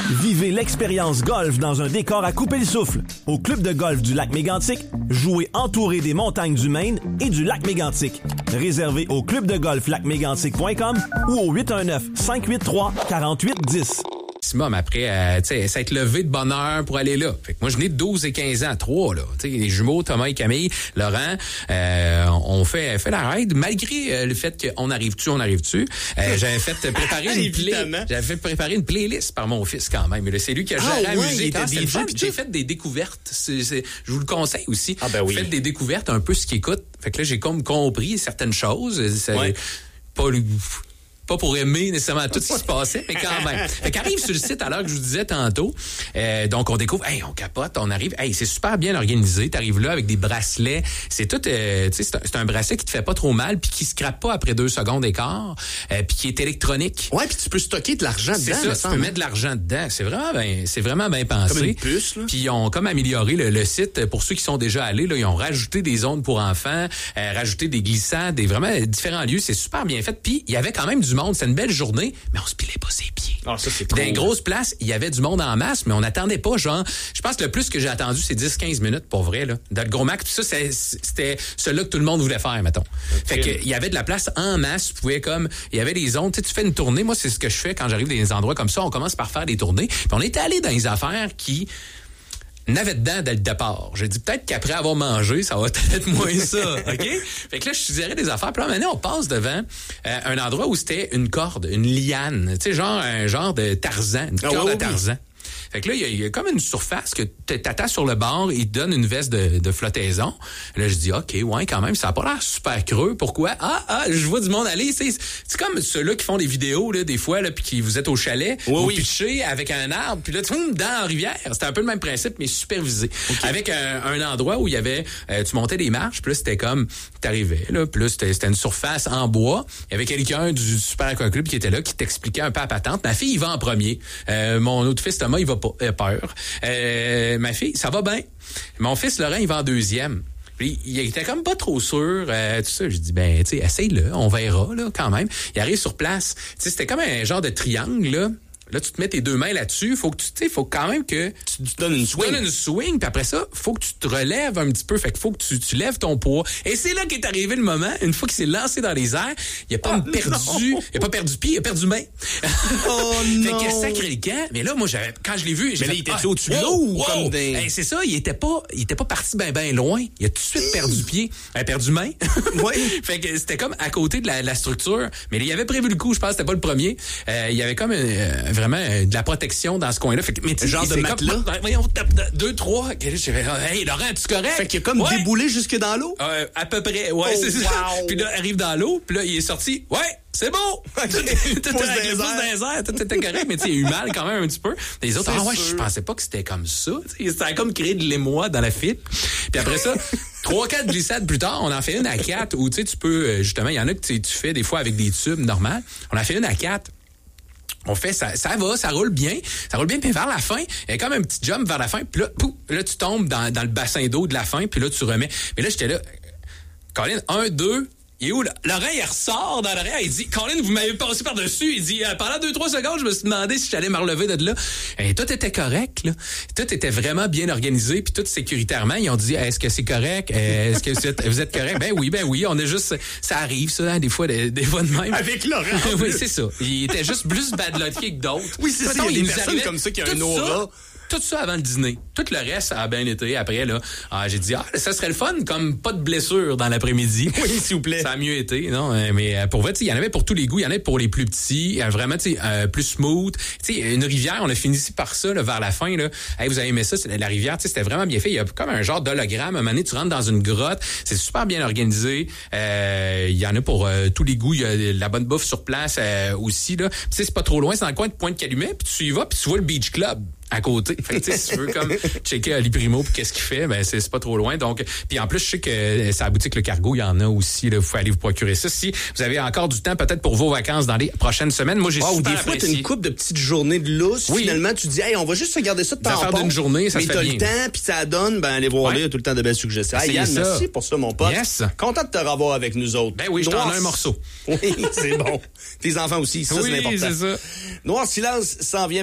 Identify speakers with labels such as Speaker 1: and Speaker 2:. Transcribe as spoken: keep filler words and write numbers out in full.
Speaker 1: Vivez l'expérience golf dans un décor à couper le souffle. Au club de golf du lac Mégantic, jouez entouré des montagnes du Maine et du lac Mégantic. Réservé au club de golf lac mégantic point com ou au huit un neuf, cinq huit trois, quatre huit un zéro.
Speaker 2: Maximum après, euh, tu sais, s'être levé de bonne heure pour aller là. Fait que moi, je n'ai de douze et quinze ans, trois, là. Tu sais, les jumeaux, Thomas et Camille, Laurent, euh, on fait, fait la raid, malgré euh, le fait qu'on arrive-tu, on arrive-tu. Euh, j'avais fait préparer une play, j'avais fait préparer une playlist par mon fils quand même. Mais là, c'est lui qui a géré
Speaker 3: ah,
Speaker 2: la
Speaker 3: ouais,
Speaker 2: musique.
Speaker 3: ah,
Speaker 2: J'ai, fait, j'ai fait des découvertes. C'est, c'est, je vous le conseille aussi.
Speaker 3: Ah, ben oui.
Speaker 2: Faites des découvertes, un peu ce qu'il écoute. Fait que là, j'ai comme compris certaines choses. C'est
Speaker 3: ouais.
Speaker 2: pas le... Pas pour aimer nécessairement tout ce qui se passait, mais quand même. Fait qu'arrive sur le site à l'heure que je vous disais tantôt. Euh, donc, on découvre, hey, on capote, on arrive. Hey, c'est super bien organisé. T'arrives là avec des bracelets. C'est tout, euh, tu sais, c'est un, c'est un bracelet qui te fait pas trop mal puis qui se crappe pas après deux secondes d'écart, euh, puis qui est électronique.
Speaker 3: Ouais, puis tu peux stocker de l'argent
Speaker 2: c'est
Speaker 3: dedans.
Speaker 2: Ça, tu peux mettre de l'argent dedans. C'est vraiment bien, c'est vraiment bien pensé.
Speaker 3: Comme une puce, là.
Speaker 2: Puis ils ont comme amélioré le, le site. Pour ceux qui sont déjà allés, là, ils ont rajouté des zones pour enfants, euh, rajouté des glissades, des vraiment différents lieux. C'est super bien fait. Puis il y avait quand même du monde. C'est une belle journée. Mais on se pilait pas ses pieds.
Speaker 3: Ah, ça, c'est
Speaker 2: Dans une grosse place, il y avait du monde en masse, mais on n'attendait pas, genre, je pense que le plus que j'ai attendu, c'est dix quinze minutes, pour vrai, là. Dans le gros max, puis ça, c'est, c'était celui-là que tout le monde voulait faire, mettons. Okay. Fait que, il y avait de la place en masse, tu pouvais comme, il y avait des zones, tu sais, tu fais une tournée, moi, c'est ce que je fais quand j'arrive dans des endroits comme ça, on commence par faire des tournées, puis on est allé dans des affaires qui n'avait dedans dès le départ. J'ai dit peut-être qu'après avoir mangé, ça va être moins ça, OK? Fait que là, je suggérais des affaires. Puis là, maintenant, on passe devant euh, un endroit où c'était une corde, une liane. Tu sais, genre un genre de Tarzan, une corde ah, oui, à Tarzan. Oui. Fait que là, il y, y a comme une surface que t'attends sur le bord, il te donne une veste de, de flottaison. Là, je dis, OK, ouais, quand même, ça a pas l'air super creux. Pourquoi? Ah, ah, je vois du monde aller. C'est, c'est comme ceux-là qui font des vidéos, là, des fois, là, puis qui vous êtes au chalet,
Speaker 3: oui,
Speaker 2: vous
Speaker 3: oui.
Speaker 2: pitchez avec un arbre, puis là, tu vois, dans la rivière. C'était un peu le même principe, mais supervisé. Okay. Avec un, un endroit où il y avait, euh, tu montais des marches, puis là, c'était comme, t'arrivais, là, puis là, c'était, c'était une surface en bois. Il y avait quelqu'un du Super Aqua Club qui était là, qui t'expliquait un peu à patente. Ma fille, il va en premier. Euh, mon autre fils, Thomas, il va pas, euh, peur. Euh, ma fille, ça va bien. Mon fils, Laurent, il va en deuxième. Puis, il était comme pas trop sûr, euh, tout ça. J'ai dit, ben, tu sais, essaye-le, on verra, là, quand même. Il arrive sur place. Tu sais, c'était comme un genre de triangle, là. Là, tu te mets tes deux mains là-dessus. Faut que tu, tu sais, faut quand même que
Speaker 3: tu, tu donnes une
Speaker 2: tu
Speaker 3: swing.
Speaker 2: donnes une swing. Puis après ça, faut que tu te relèves un petit peu. Fait que faut que tu, tu lèves ton poids. Et c'est là qu'est arrivé le moment. Une fois qu'il s'est lancé dans les airs, il a pas oh, perdu, il a pas perdu pied, il a perdu main.
Speaker 3: Oh
Speaker 2: fait
Speaker 3: non.
Speaker 2: Fait qu'il a sacré le camp. Mais là, moi, j'avais, quand je l'ai vu, j'ai
Speaker 3: mais là,
Speaker 2: fait,
Speaker 3: il était
Speaker 2: ah,
Speaker 3: au-dessus de
Speaker 2: wow,
Speaker 3: l'eau ou
Speaker 2: wow.
Speaker 3: comme des...
Speaker 2: Hey, c'est ça, il était pas, il était pas parti ben ben loin. Il a tout de suite perdu pied. Il a perdu main.
Speaker 3: Ouais.
Speaker 2: Fait que c'était comme à côté de la, la structure. Mais là, il avait prévu le coup, je pense que c'était pas le premier. Euh, il y avait comme euh, vraiment euh, de la protection dans ce coin-là. Fait que, mais
Speaker 3: genre de matelas.
Speaker 2: Comme, voyons, deux, trois. Hey, Laurent, es-tu correct?
Speaker 3: Fait qu'il a comme ouais. déboulé jusque dans l'eau?
Speaker 2: Euh, à peu près, ouais,
Speaker 3: oh,
Speaker 2: c'est
Speaker 3: wow.
Speaker 2: ça. Puis là, arrive dans l'eau, puis là, il est sorti. Ouais, c'est bon!
Speaker 3: Okay.
Speaker 2: tout était avec le pouce dans les airs, tout était correct, mais tu sais, il y a eu mal quand même un petit peu. Les autres,
Speaker 3: c'est
Speaker 2: ah ouais,
Speaker 3: sûr.
Speaker 2: je pensais pas que c'était comme ça. T'sais, ça a comme créé de l'émoi dans la file. Puis après ça, trois, quatre glissades plus tard, on en fait une à quatre où tu sais, tu peux, justement, il y en a que tu fais des fois avec des tubes normales. On en fait une à quatre. On fait ça, ça va, ça roule bien, ça roule bien, puis vers la fin, il y a comme un petit jump vers la fin, puis là, pouf, là tu tombes dans, dans le bassin d'eau de la fin, puis là tu remets. Mais là j'étais là, Colin, un, deux, il est où là? Laurent, il ressort dans l'arrière, il dit, Colin, vous m'avez passé par-dessus, il dit, pendant deux, trois secondes, je me suis demandé si j'allais me relever de là. Et tout était correct, là. Tout était vraiment bien organisé, puis tout sécuritairement, ils ont dit, est-ce que c'est correct? Est-ce que vous êtes, vous êtes correct? Ben oui, ben oui, on est juste, ça arrive, ça, hein, des fois, des, des fois de même.
Speaker 3: Avec Laurent.
Speaker 2: Oui, c'est ça. Il était juste plus bad lucky que d'autres.
Speaker 3: Oui, c'est ça. Il y a des personnes comme ça qui ont un aura.
Speaker 2: Tout ça avant le dîner. Tout le reste a bien été. Après, là, ah, j'ai dit, ah, ça serait le fun, comme pas de blessure dans l'après-midi.
Speaker 3: Oui, s'il vous plaît.
Speaker 2: Ça a mieux été, non? Mais pour vrai, il y en avait pour tous les goûts. Il y en avait pour les plus petits, vraiment, tu sais, euh, plus smooth. Tu sais, une rivière, on a fini par ça, là, vers la fin, là. Hey, vous avez aimé ça? C'est la rivière, tu sais, c'était vraiment bien fait. Il y a comme un genre d'hologramme. À un moment donné, tu rentres dans une grotte. C'est super bien organisé. Euh, il y en a pour euh, tous les goûts. Il y a la bonne bouffe sur place euh, aussi, là. Tu sais, c'est pas trop loin. C'est dans le coin de Pointe-Calumet. Puis tu y vas, puis tu vois le Beach Club à côté. Fait que, tu sais, si tu veux comme checker Ali Primo puis qu'est-ce qu'il fait, ben c'est, c'est pas trop loin. Donc, puis en plus, je sais que sa boutique Le Cargo, il y en a aussi. Là, vous pouvez aller vous procurer ça. Si vous avez encore du temps, peut-être pour vos vacances dans les prochaines semaines. Moi, j'ai
Speaker 3: oh,
Speaker 2: super
Speaker 3: des fois,
Speaker 2: apprécié.
Speaker 3: t'as une couple de petites journées de lousse. Oui. Finalement, tu dis, hey, on va juste regarder ça de temps en temps.
Speaker 2: d'une journée, ça
Speaker 3: mais
Speaker 2: se fait
Speaker 3: t'as
Speaker 2: bien.
Speaker 3: le temps, puis ça donne, ben allez voir, ouais. Là, il y a tout le temps de belles suggestions. Hey, Yann, ça. Merci pour ça, mon pote.
Speaker 2: Yes.
Speaker 3: Content de te revoir avec nous autres.
Speaker 2: Ben oui, je t'en ai un morceau.
Speaker 3: Oui, c'est bon. Tes enfants aussi, ça,
Speaker 2: oui,
Speaker 3: c'est important.
Speaker 2: C'est ça.
Speaker 3: Noir Silence s'en vient.